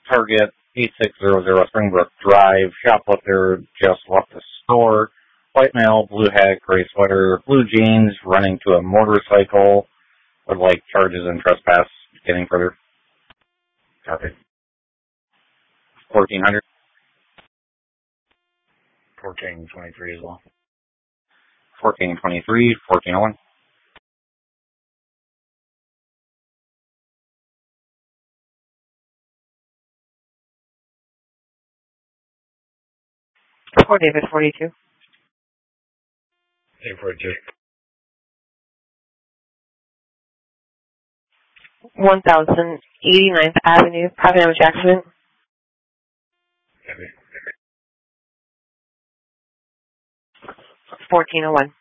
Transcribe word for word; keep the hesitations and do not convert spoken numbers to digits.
Target, eight six zero zero Springbrook Drive. Shoplifter just left the store. White male, blue hat, gray sweater, blue jeans, running to a motorcycle. Would like charges and trespass getting further. Copy. fourteen hundred. fourteen twenty-three as well. fourteen twenty-three, fourteen oh one. For David, forty-two. David, forty-two. one thousand eighty-ninth Avenue, private damage accident. Copy. fourteen oh one.